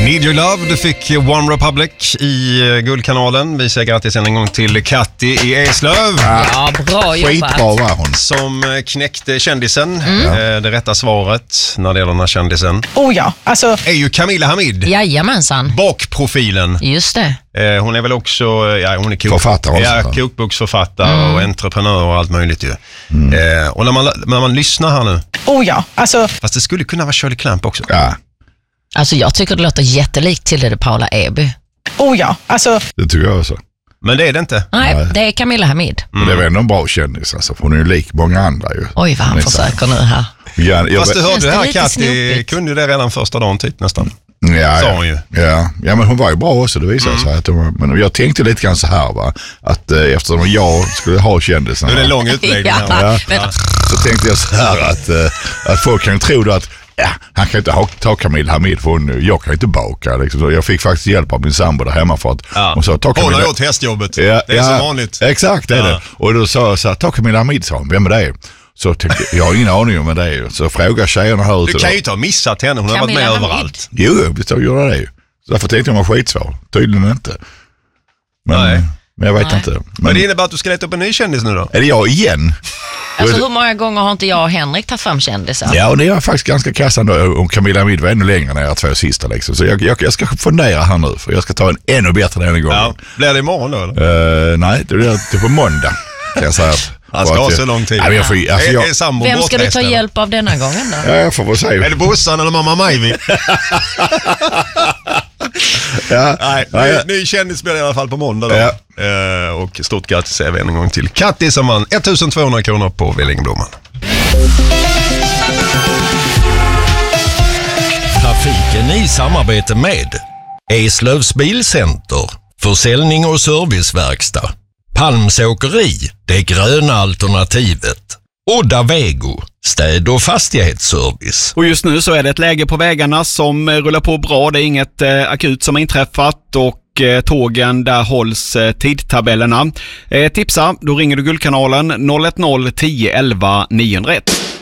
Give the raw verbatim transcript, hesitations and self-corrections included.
Need Your Love, du fick One Republic i Guldkanalen. Vi säger grattis en gång till Katti i Eslöv. Ja, bra jobbat. Skitbra var hon. Som knäckte kändisen. Mm. Det rätta svaret när det gäller den här kändisen. Oh ja, alltså... är ju Camilla Hamid. Jajamensan. Bakprofilen. Just det. Hon är väl också ja, hon är kok- författare också. Ja, kokboksförfattare Mm. och entreprenör och allt möjligt ju. Mm. Eh, och när man, när man lyssnar här nu. Oh ja, alltså... Fast det skulle kunna vara Shirley Clamp också. Ja, Alltså jag tycker det låter jättelikt till det Paula Eby. Oh ja, alltså... det tycker jag också. Men det är det inte. Nej, Nej. det är Camilla Hamid. Men det är väl ändå en bra kändis alltså, för hon är ju lik många andra ju. Oj, vad han Nästan. försöker nu här. Ja, jag, Fast du hörde Känns det det här, lite Katti snopigt? kunde ju det redan första dagen typ nästan. ja, sa ja, hon ju. ja, ja, men hon var ju bra också, det visade sig. Att hon, men jag tänkte lite grann så här va, att eh, eftersom jag skulle ha kändisen Nu är det en lång utläggning här. Ja, Ja. men, så tänkte jag så här att, eh, att folk kan ju tro då att ja, han kan inte ha, ta Camilla Hamid för hon, jag kan inte baka. Liksom. Så jag fick faktiskt hjälp av min sambo där hemma för att Ja. hon sa, ta Hon Camilla. har gjort hästjobbet. Ja, det är ja, som vanligt. Exakt, det är Ja. det. Och då sa jag så här, ta Camilla Hamid, sa hon, vem är det? Så tänkte jag, jag har ingen aning om vad det är. Så frågar tjejerna här ute. Du kan då. ju inte ha missat henne, hon har varit Camilla med Hamid. överallt. Jo, visst har jag gjort det ju. Så därför tänkte jag man var skitsvår. Tydligen inte. Men, Nej. men jag vet Nej. inte. Men, Men det innebär att du ska leta upp en ny kändis nu då? är det jag igen? alltså hur många gånger har inte jag och Henrik tagit fram kändisar? Ja, och det är faktiskt ganska kassande om Camilla Hamid var ännu längre än era två sista. Liksom. Så jag, jag, jag ska fundera här nu, för jag ska ta en ännu bättre den gången. Ja. Blir det imorgon då eller? Uh, nej, det blir det på måndag. Kan jag säga. Han ska För ha att så jag- lång tid. Nej, men jag får, alltså, Är, jag, är sambon Vem ska du bortrest, ta eller? hjälp av denna gången då? ja, jag får väl säga. Är det Bossan eller mamma Majvi? Ja, Nej, ja, ny, ny kändis blir det i alla fall på måndag då. Ja. Eh, och stort grattis säger vi en gång till Katti som vann ettusentvåhundra kronor på Vellingeblomman. Trafiken i samarbete med Eslövs Bilcenter, försäljning och serviceverkstad, Palmsåkeri, det gröna alternativet, Odda Vego, städ- och fastighetsservice. Och just nu så är det ett läge på vägarna som eh, rullar på bra. Det är inget eh, akut som har inträffat och eh, tågen där hålls eh, tidtabellerna. Eh, tipsa, då ringer du Guldkanalen noll ett noll tio elva niohundraett.